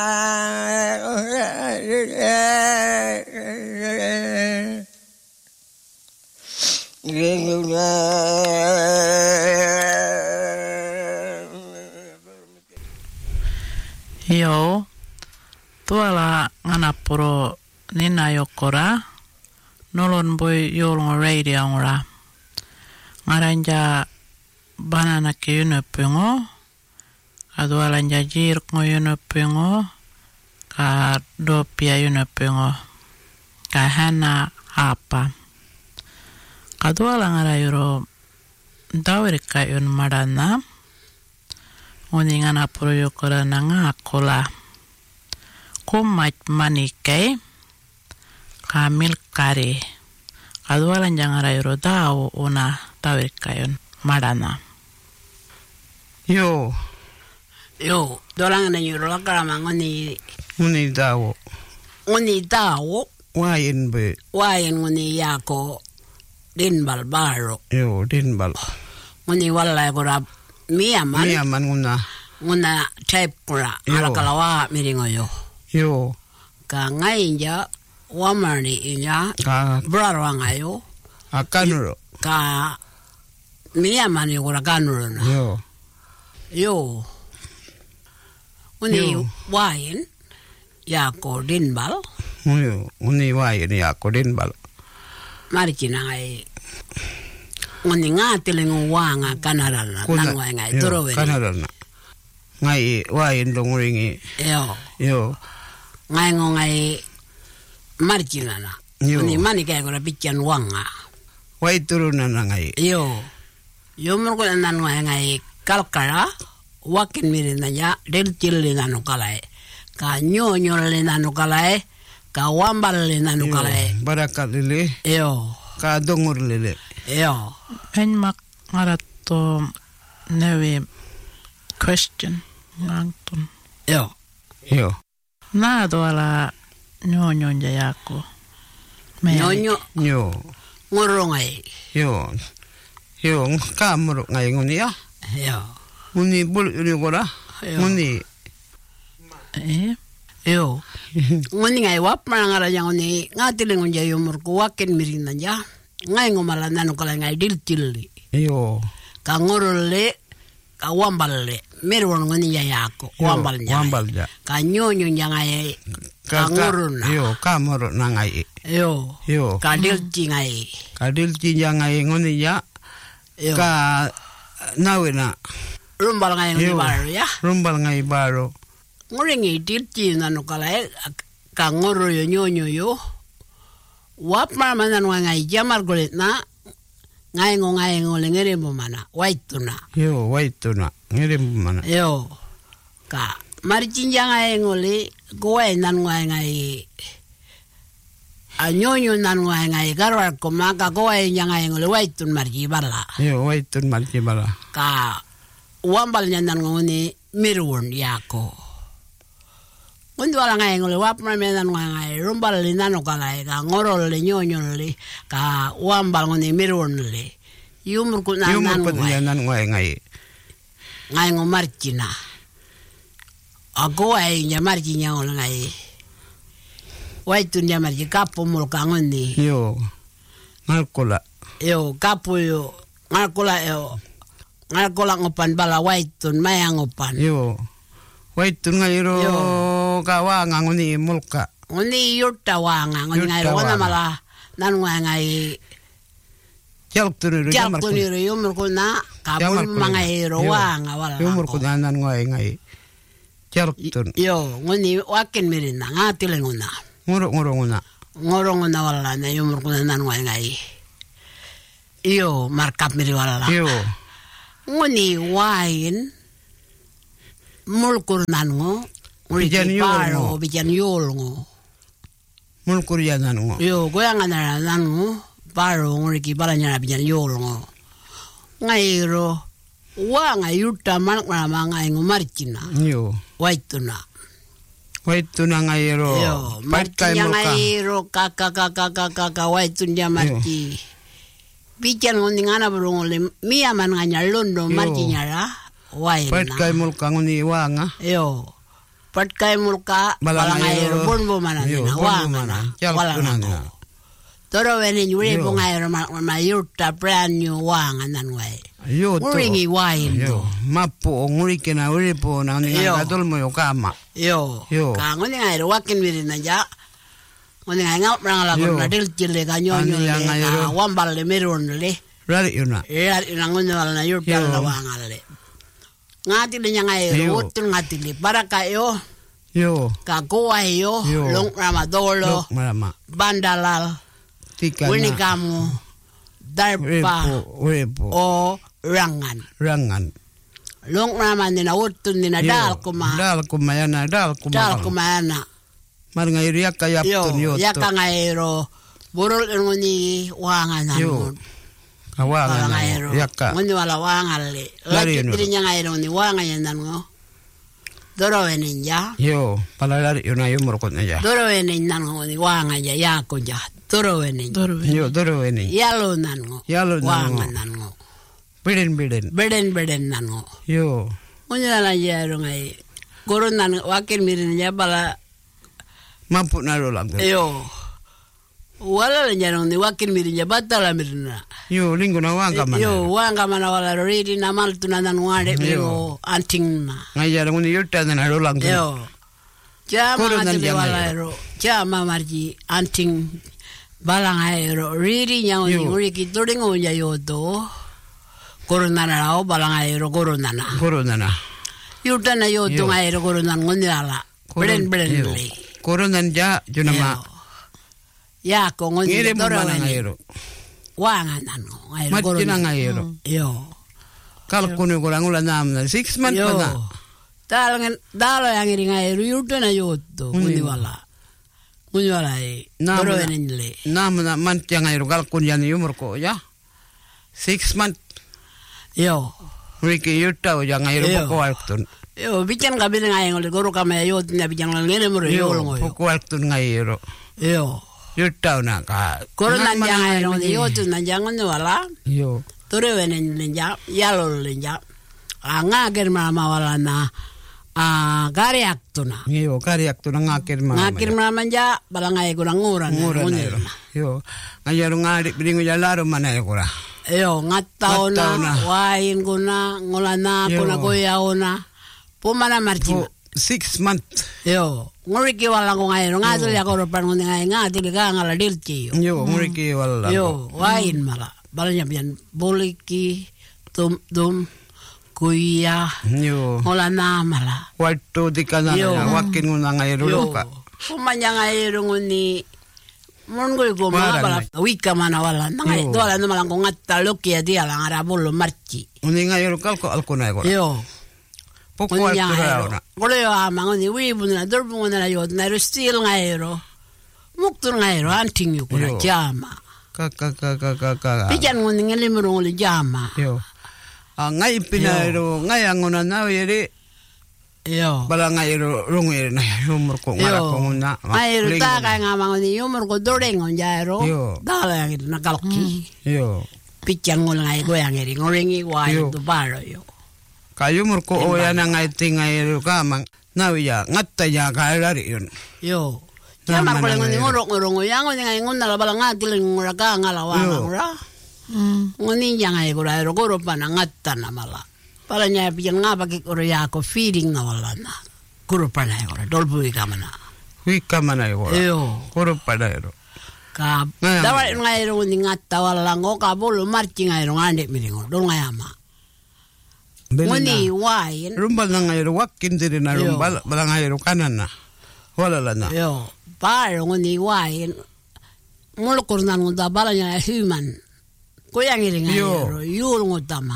Joo, tuolla Nganapuro Ninajokora, nolon voi joulun radioongra. Ngaranja banana ke yunöpyngo, ka tuolla ja jirkngo yunöpyngo, ka dopia yunöpyngo, ka hänä apa. Ka tuolla ngarajuro taurikka yun madana. Uni Nganapuro Jokora na ngakola. Kummat manikei. Ka milkari. Ka tuolan jangarayuro tau una tavirikkayon madana. Joo. Joo. Tuolan yuro lakaramang Uni tau. Uni tau. Wain be. Wain uni jako dinbal baro. Joo, dinbal. Uni wallai kura miaman nguna tape kura alakala wa miringo yo. Joo. Ka ngainja wamarni inya braro ngayo. Kanuro. Ka miaman yo kura kanuro na. Joo. Yo. Uni wain jako dinbal. Uni wain jako dinbal. Marikina ngai. Uni ngatilingu wanga kanarana nangwa ngai toroweri. Kanarana. Ngai wain donguringi. Yo. Ngai marikina na. Uni manika kura pikian wanga. Wai turuna na ngai. Yo. Yo murko nangwa ngai kalkara wakin mirina ya del tilli nanu kalai. Ka nyonyo le nanu kalai. Ka wambal le nanu kalai. Barakat lele. Yo. Ka dongur lele. Joo. En makarattu nevi question ngantun. Joo. Joo. Nää tuolla nyonjon ja jako. Nyonjo. Joo. Ngurungai. Joo. Joo, kaamuru ngai nguni ya. Joo. Nguni bul yukora. Nguni. Joo. Nguni ngai wapmana ngaraja nguni ngatilingun ja yumurku wakin mirina ja. Ngai ngomala nanu kala ngai diltilli. Joo. Ka ngorolle, ka wamballe. Merwon ngoni ya yako, wambalnya. Wambalnya. Ka nyonyo ngai ka ngoruna. Joo, ka moro na ngai. Joo. Ka dilti ngai. Ka dilti ngai ngoni ya. Ka nawena. Rumbal ngai ngoni baro ya. Rumbal ngai baro. Ngoringi dilti nanu kala ka ngoro yo nyonyo yo. Wap mana ngai jamar golet na ngai ngo lengere mana waituna. Yo waituna ngere mana. Yo ka marichinja ngai ngole goe nan ngai anyonyo nan ngai garwar ko maka goe ngai ngole waitun marji bala. Yo waitun marji bala. Ka wambal nan ngone mirwon yako. Undi wala ngai ngole wapna menan ngai rumbal le nano kala ka ngorol le nyonyo le ka wambal ngone mirwon le yumur ku nan ngai ngomarkina ago ai nyamarki nyangol ngai waitu nyamarki kapo mul ka ngoni yo ngalkola kapo yo ngalkola ngopan bala waitun mayang ngopan yo waitun ngai ro ka wanga ngoni mulka ngoni yurta wanga ngoni ngai wana mala nan ngai jaltuniru yumur ko na kabul mangai ro wanga wala yumur ko nan ngai jaltun yo ngoni wakin mirina ngatil ngona ngorongona wala na yumur ko nan ngai yo markap miri wala yo ngoni wain mulkur nango bijan yolngo mulkur yanango yo goyangan nango paro ngoriki balanya bijan yolngo ngairo wanga yuta manakna ngai ngomarkina yo waituna ngairo yo markina ngairo kaka waitun jamarki bijan ngondingana burungole mia man nganya londo markinya ra waina pat kai mulka ngoni wanga yo Patkai mulka balangayro bunbo mana nina wangana walangako. Toro weni nyuri bungayro mayurta brand new wanganan way. Nguringi wain to. Mapo nguri kena uri po na ninga kadol mo yokama. Yo. Ka nguni ngayro wakin mirin na ja. Nguni ngayro prang lagun na dil chile ka nyonyo le ka wambal le meron le. Rari yuna. Rari yuna nguni wala na yurta la wangal le. Ngati le ngayro utun ngati le para kayo. Yo. Ka kuwa yo. Long ramadolo. Bandalal. Winikamu. Darpa. O rangan. Long naman nina utun nina dal kuma yana. Mar ngayro yaka yaptun yoto. Yaka ngayro burol nguni wangan namun. Kawangan ngayro. Yaka. Nguni wala wangan le. Lagi dirinya ngayro ni wangan yan nango. Doro eninja. Yo, palalari yun na yung murkot na ya. Doro enin nango ni wangan ya yako ja. Doro enin. Yo, doro enin. Yalo nango. Wangan nango. Beden nango. Yo. Kunya la yero ngai. Gurun nango wakil mirin ya bala. Mampu na rolam. Yo. Wala la yero ni wakil mirin ya batala mirina. Yo, linggo na wanga mana. Yo, wanga mana wala riri na mal tunanan wade mo anting na. Ngayar nguni yurta na rolam. Yo. Jama ngati wala ro. Jama marji anting balang aero riri nyang nguri kituring unya yoto. Corona na o balang aero corona na. Yurta na yoto aero corona ngunala. Bren le. Corona ja junama. Ya ko ngoni doro aero. Wangan ano. Mati na ngayon. Yo. Kalkuno ko lang ulan naman. 6 months pa na. Dalo yang iri ngayon. Yurta na yoto. Nguni wala eh. Doro enile. Naman na manti ngayon. Kalkun yan yung ko ya. 6 months. Yo. Riki yurta o yan ngayon. Pukuwalktun. Yo. Bican kabili ngayon. Goro kami yoto na bican lang nile mo rin. Pukuwalktun ngayon. Yo. Yurta na ka. Koro nandiyan ngayon, yoto nandiyan ngayon wala. Yo. Tore wenen nandiyan, yalo nandiyan. Ngakir mawala na, kariak to na. Yo, kariak to na ngakir mama. Ngakir mama ja, balangay ko na nguran. Nguran na yun. Yo, ngayon nga, bilingo ya laro man na yun. Yo, ngataw na, wain ko na, ngula na, ko na kuyaw na. Pumana marchina. 6 months. Yo, nguriki wala ko ngayon. Nga tuloy ako rupan ko ngayon. Nga tuloy ka nga ladilti. Yo, nguriki wala. Yo, wain mala. Bala niya biyan. Buliki, tum, kuya. Yo. Wala na mala. Warto di ka na. Wakin mo na ngayon. Yo. Kumanya ngayon ni Munggoy ko mabala. Wika mana wala. Nangay, wala na malang kung at talok ya diya lang arabulo marchi. Uni ngayon kalko alko na yun. Yo. Pukuwal tura na. Kulo yo amang ni wibu na dorbu na yod na stil ngayon. Muktur ngayon anting yo kuna jama. Kaka. Pijan ngoni ngelimro ngoli jama. Yo. Ngay pinayro ngayang ngona na yeri. Yo. Bala ngayro rungir na humor ko ngala ko na. Ngayro ta kay ngamang ni humor ko doreng on jairo. Dala yang nakalki. Yo. Pijan ngol ngay ko yang eri ngorengi wayo to baro yo. Kayo murko o yan ang ngay kamang nawiya ngatta ya kalari yun. Yo. Yama ko lang ngurong yang ngay ngun nalabala ngatil nguraka ngalawa ngura. Nguni yang ngay guro pa na ngatta na mala. Pala niya piyan nga pagkikuro ya ako feeding na wala na. Guro pa na yun. Dolpo wika mana. Wika mana yun. Yo. Guro pa na yun. Dawa ngay ro ni ngatta wala ngo kabulo marchi ngay ro ngande miringo. Dol ngayama. Nguni wain. Rumbal na ngayon, wakin din na rumbal, bala ngayon kanan na. Wala na. Yo, paro nguni wain. Mulukor na ngunta bala niya human. Kuya ngiri ngayon, yul ngutama.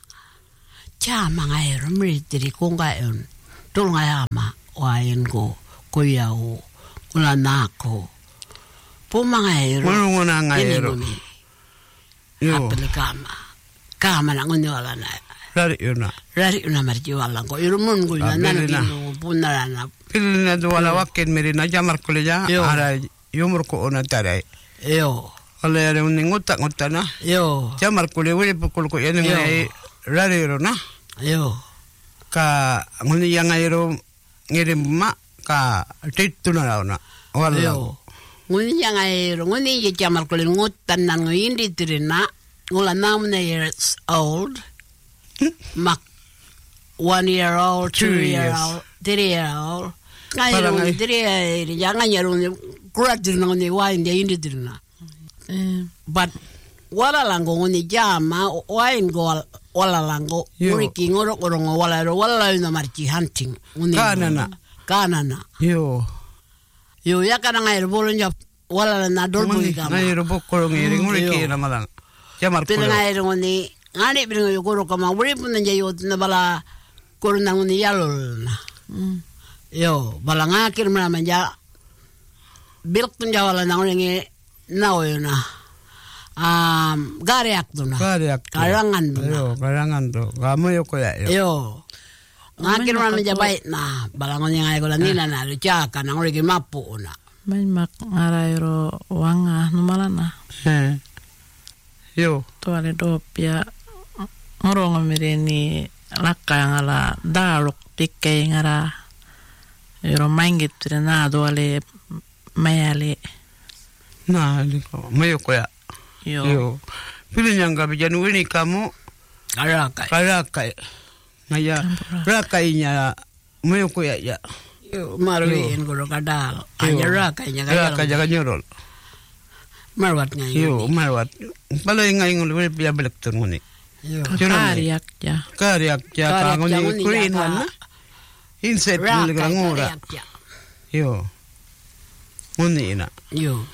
Chama ngayon, miritiri kung ngayon. Dul ngayama, wain ko, kuya ko, kula na ako. Puma ngayon. Mulungo na ngayon. Apel kama. Kama na nguni wala na. Rari yun na marji walang ko. Irumun ko na nanapino punara na. Pilin na wala wakin mirina jamar ko liya. Ara yumur ko una taray. Yo. Wala yung ngutak na. Yo. Jamar ko liya wili pukul ko yan ngay rari yun na. Yo. Ka nguni yang ngay ngirim mak ka tituna rauna. Yo. Nguni jangai nguni je jamal kulin ngutan nan ngindi tirina ngula 9 years old. Mak 1 year old, 2 year old, 3 year old. Ngai tiri jangan yarun kurat tirina nguni wain dia indi tirina. But wala lango nguni jama wain go wala lango uriki ngorok orong wala na marchi hunting nguni kanana yo ya kana ngai bolon jap wala na dolbo ikama ngai ro bokoro ngiri nguriki na malang jamar ko ngai ro ngoni ngani bringo yo koro kama uri pun nja yo na bala korona ngoni yalol na yo bala ngakir mana manja bilk tun jawala na ngoni na yo na gareak tuna karangan tu kamu yo ko ya yo ngakir mana manja baik na bala ngoni ngai ko nina na lucha kana ngori mapu na Mai mak ngarairo wanga numalana. Yo. Tuale dopia ngorongo mireni lakka ngala daluk tikke ngara. Yoro maingit na doale mayale. Na liko mayo koya. Yo. Pili nyanga bijanu ini kamu karakai. Ngaya rakainya mayo koya ya. Marwin guru kadal aja kayaknya jaga nyorol marwatnya yo marwat balo ngai ngul biya belek tun ngoni kariak ya ngoni kurin wana inset ngul ngora yo ngoni ina yo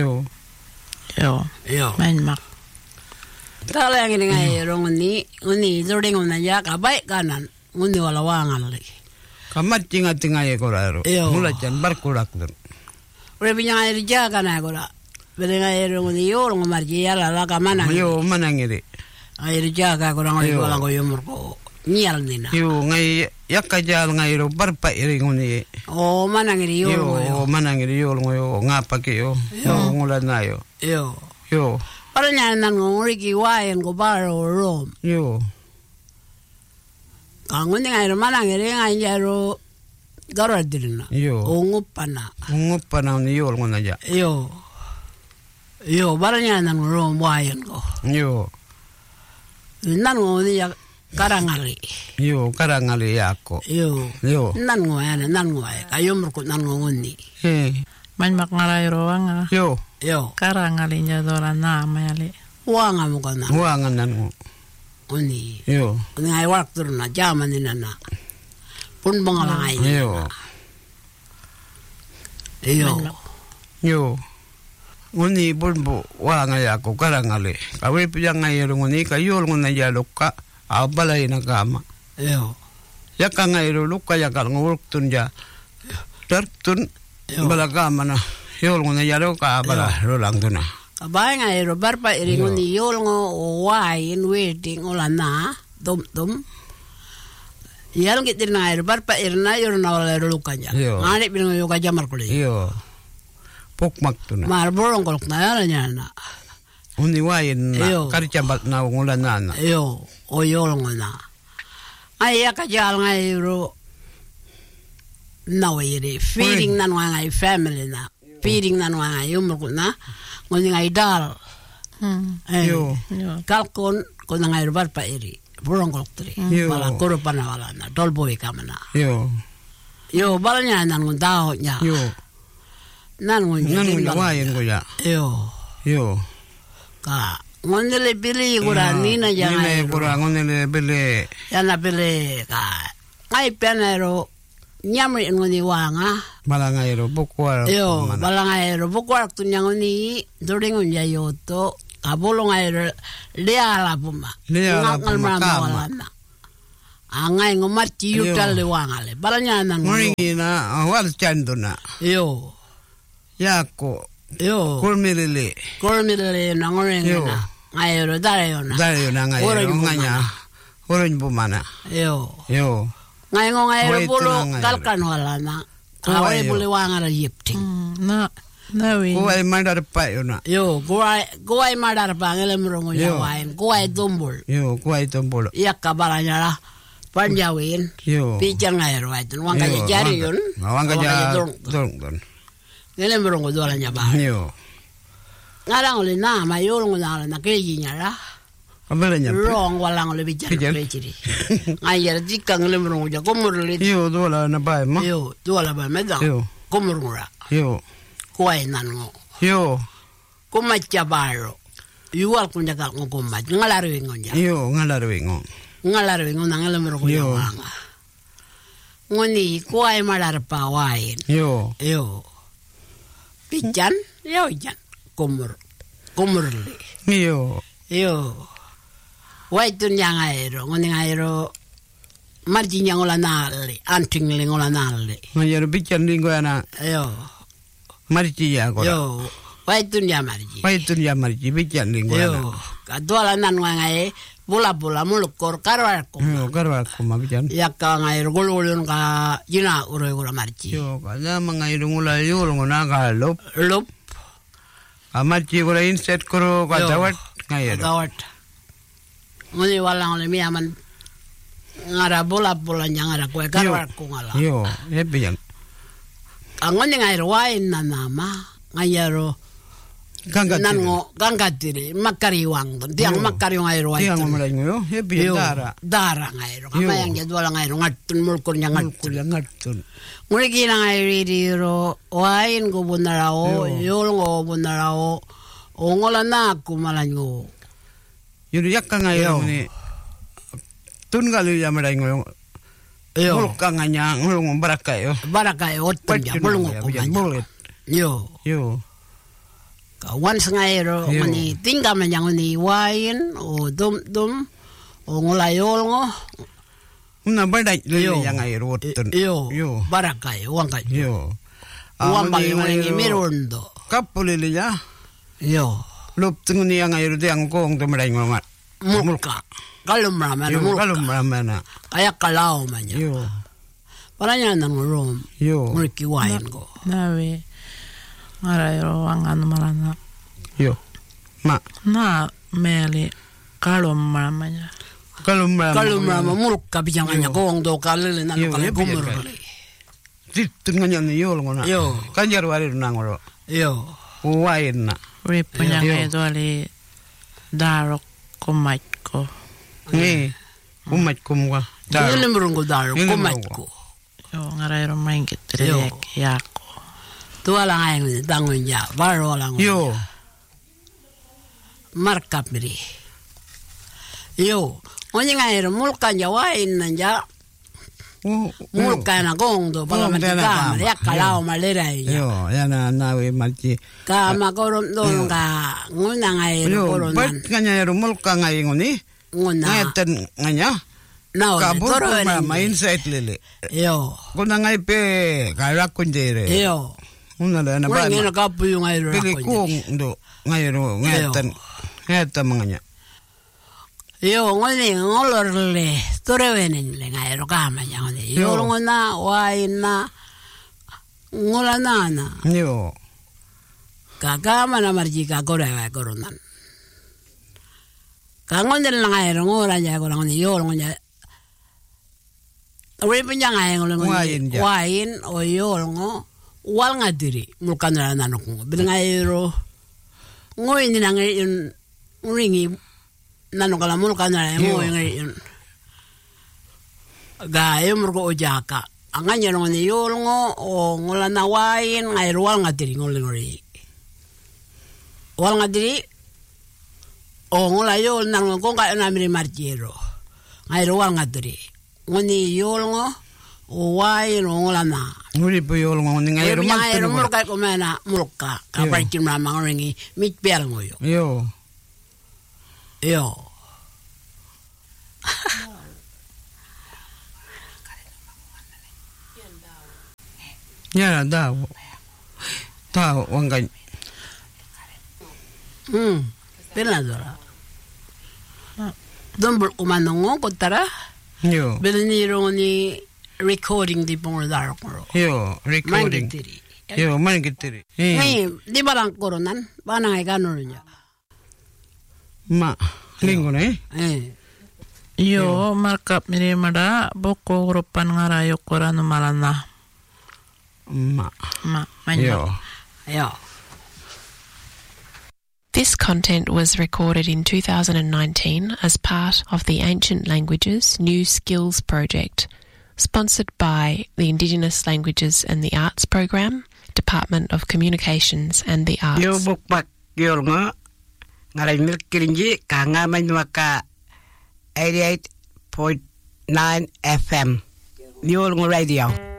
main mak tala yang ini ngai ngoni zording ngona kabai kanan ngoni wala wangal lagi kamat tinga ye koraro mula jan barkurak dun ore binya air jaga na kora belenga air ngoni yo ngomarji ala la kamana yo manangiri air jaga kora ngoi wala ngoy murko nyal nina yo ngai yakka jal ngai ro barpa iri ngoni o manangiri yo manangiri yo ngoyo ngapa ke yo ngula na yo para nyanan ngori ki waen go baro rom yo Kangun ngai mana ngere ngai jaro garor dirina. Ungupana ni yo ngona ja. Yo baranya nan ro mwayen go. Nan ngoni ya karangali. Karangali yako. Nan ngoya kayum ko nan ngoni. Man mak ngarai ro wanga. Karangali nya dora na mayale. Wanga mo kana. Wanga nan Oni ngai waktu na jaman ina na pun bangalai Oni bulbu wanga ya ko karangale kawe piyang ngai ngoni kayo ngona ya lokka abalai na kama ya ka ngai lokka ya kal nguruk tun ja tertun balagama na yo ngona ya lokka abala rolang tuna Abang ay robar pa iringon ni yol ngo wain waiting olana dum yal gitir na robar pa irna yor na wala rulukanya ngani bingo yo ka jamar kuli pokmak tuna marborong kolok na yala nyana uni wain na karicambat na ngulana na o yol ngo na ay ka jal ngai ro na wiri feeding na ngai family na feeding na ngai yumur na ngoni ngai dal kalkon ko ngai rubar pa iri burong kolktri bala koro pana wala na dolboy kamana yo balanya nan ngundao nya nan wayen go ya ka ngondele bili gura nina jangai ngondele bili yana bili ka ngai penero nyamri ngoni wanga balangairo bukwar balangairo bukwar tunyangoni doringun ya yoto kabolongairo leala puma ngal mama angai ngomarti yutal le wangale balanya nan moringina wal chanduna yako kulmirele nangorengena ngairo darayona ngairo nganya oron bumana ngai bolo kalkan walana awai bole wangara yipting Kuai madar pa yuna kuai madar pa ngele mrongo wain kuai tumbul kuai tumbul iya kabaranya lah Panjawin. Yo. Pichang ngairo ay tun wang kaya jari yun. Wang kaya dorong. Ngayon meron ko doon niya ba? Yo. Ngalang uli na mayulong na nakiji niya ra. Abala niya. Rong walang uli bijan pechiri. Ngayon tikang uli meron ko niya kumuruli. Yo dola na ba mo? Yo dola ba medang. Yo. Kumurura. Yo. Kuwai nango. Yo. Kumatya baro. Yuwal ko niya ka kung kumat. Ngalaruin ko niya. Yo ngalaruin ko. Ngalaruin ko nang alam meron ko niya mga. Nguni kuwai malarpa wain. Yo. Yo. Pijan. Yo jan. Kumurli. Yo. Yo. Waitun yang aero, ngoni aero. Marji yang ola nali, anting ling ola nali. Ngayon bicara linggo ana. Yo. Marji ya ko. Yo. Waitun ya marji. Waitun ya marji bicara linggo ana. Yo. Kadua nan ngai bola mulukor karwar ko. Yo karwar ko mabijan. Yakka ngai gululun ka jina uroi gula marji. Yo kana mangai ngula yul ngona ka lop. Amat ko inset ko ka dawat ngai. Dawat. Ngoni walang le miaman ngara bola nyangara ko karwar ko ngala. Yo, bijan. Angoni ngai wain na nama ngayaro gangatiri makari wang tiang makari ngai wain. Tiang mulai yo, bijan dara ngai ro kamayang jadwal ngai ro ngatun mulkur ngatun. Nguri kina ngai ro wain go bunarao yol go bunarao ongola na kumalanyo. Yuri yakka ngai ni tungalu ya mulai ngo. Mulka nganya ngulung barakayo. Barakayo otun ya mulung ko. Yo. Kawan sengairo mani tinggal menyang ni wain o dum o ngolayol ngo. Una badai yang ngai rotun. Yo. Barakayo wangkai. Yo. Uang bagi ngi mirundo. Kapulili ya. Yo. Lop tungni yang ngai rute yang kong tu mulai ngomat. Mulka. Kalum ramana. Kayak kalau manya. Yo. Palanya nang rom. Yo. Mulki wain go. Nawe. Ngarai roang anu malana. Yo. Ma. Na meli kalum ramanya. Kalum rama mulka bijangannya gong do kalele nanu kalele gumur. Tunganya ni yo ngona. Yo. Kanjar wari nangoro. Yo. Wain na. Ripunya itu ali darok kumat ko. Ni kumat kumwa. Dale murungo daro kumat ko. Yo ngarai romain kitre yako. Tua lang ay dangon ya, baro lang. Yo. Markap miri. Yo. Onye ngay mulka ya wain nanja. Mulka na gong do pala matika, ya kalao malera ya. Yo, ya na we malki. Ka makorom do nga nguna ngay koronan. Bat kanya ro mulka ngay ngoni. Nguna. Ngaten nganya. No, kabur main set lele. Yo. Kuna ngay pe kaya kunjere. Yo. Una na ba. Ngene na kapu yung ngay ro. Pili kung do ngay ro ngaten. Ngaten manganya. Yo ngone ngolorle torewenen le ngay ro kama nya ngone. Yo ngona wain na ngolanana. Yo. Kakama na marji ka korewa koronan. Kangon din lang ay ngora nya ko ngone yo ngone. Awi punya ngay ngone wain o yo ngo wal ngadiri mulkanara nanok ngo. Bilangay ro ngoy ni nang yun ringi nano kala mulkanara mo yun. Gayo murko ojaka. Anganya ngone yo ngo o ngola na wain ngay ro wal ngadiri ngoli. Wal ngadiri o ngola yo nang ko ka na mi marjero. Ngay ro wal ngadiri. Ngoni yo ngo o wain o ngola na. Nguri po yo ngo ngay ro mal. Ngay ro murka ko mena murka. Ka parkin ramang ringi mit pel ngoyo. Yo. Yo. Ya daw. Tao wanggan. Peladora. Dombol kumanong ko tara. Yo. Beliniro ni recording di pong daro ko. Yo, recording. Yo, mangitiri. Di ba lang koronan? Ba na ngay ganon niya? Ma, linggo na Yo, markap mirimada, boko grupan ngarayo koranu malana. Yo. This content was recorded in 2019 as part of the Ancient Languages New Skills Project, sponsored by the Indigenous Languages and the Arts Program, Department of Communications and the Arts. Yo bukpak yo nga ngaray milkirinji ka nga may maka 88.9 FM. Yo nga radio.